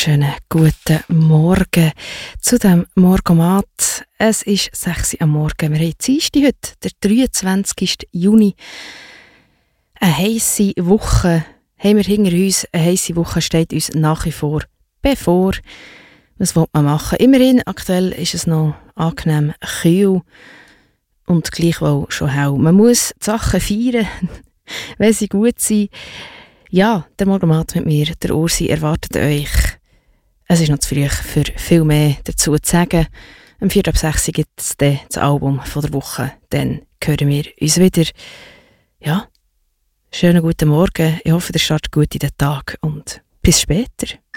wunderschönen guten Morgen zu dem Morgomat. Es ist 6 Uhr am Morgen. Wir haben Dienstag heute, der 23. Juni. Eine heisse Woche haben wir hinter uns. Eine heisse Woche steht uns nach wie vor bevor. Was will man machen? Immerhin, aktuell ist es noch angenehm kühl und gleichwohl schon hell. Man muss die Sachen feiern, wenn sie gut sind. Ja, der Morgenmat mit mir, der Ursi, erwartet euch. Es ist noch zu früh für viel mehr dazu zu sagen. Am 4:06 Uhr gibt es dann das Album von der Woche. Dann hören wir uns wieder. Ja, schönen guten Morgen. Ich hoffe, ihr startet gut in den Tag und bis später.